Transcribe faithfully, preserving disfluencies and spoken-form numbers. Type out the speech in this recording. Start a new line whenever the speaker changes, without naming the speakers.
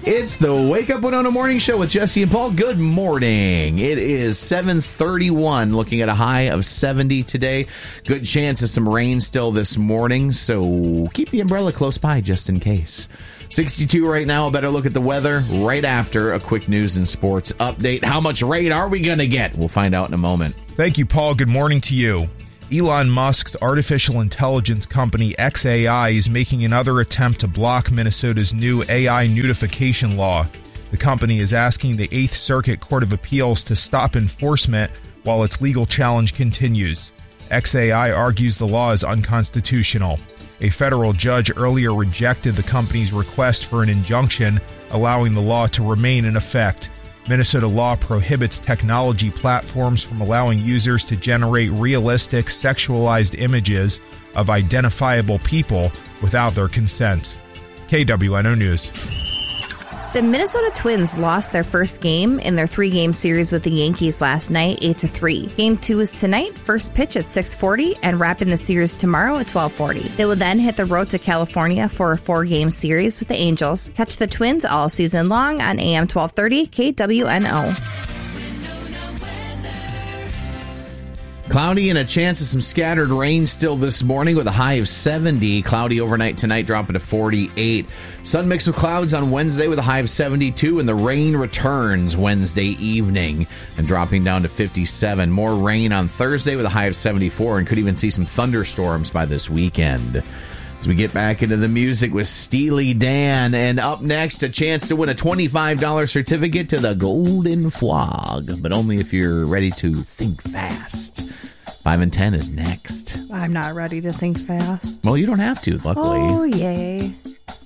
It's the Wake Up Winona Morning Show with Jesse and Paul. Good morning. It is seven thirty-one, looking at a high of seventy today. Good chance of some rain still this morning, so keep the umbrella close by just in case. sixty-two right now. A better look at the weather right after a quick news and sports update. How much rain are we going to get? We'll find out in a moment.
Thank you, Paul. Good morning to you. Elon Musk's artificial intelligence company X A I is making another attempt to block Minnesota's new A I nudification law. The company is asking the Eighth Circuit Court of Appeals to stop enforcement while its legal challenge continues. X A I argues the law is unconstitutional. A federal judge earlier rejected the company's request for an injunction, allowing the law to remain in effect. Minnesota law prohibits technology platforms from allowing users to generate realistic, sexualized images of identifiable people without their consent. K W N O News.
The Minnesota Twins lost their first game in their three-game series with the Yankees last night, eight to three. Game two is tonight, first pitch at six forty, and wrapping the series tomorrow at twelve forty. They will then hit the road to California for a four-game series with the Angels. Catch the Twins all season long on A M twelve thirty K W N O.
Cloudy and a chance of some scattered rain still this morning with a high of seventy. Cloudy overnight tonight, dropping to forty-eight. Sun mixed with clouds on Wednesday with a high of seventy-two, and the rain returns Wednesday evening and dropping down to fifty-seven. More rain on Thursday with a high of seventy-four, and could even see some thunderstorms by this weekend. As we get back into the music with Steely Dan, and up next, a chance to win a twenty-five dollars certificate to the Golden Flog, but only if you're ready to think fast. five and ten is next.
I'm not ready to think fast.
Well, you don't have to, luckily.
Oh, yay.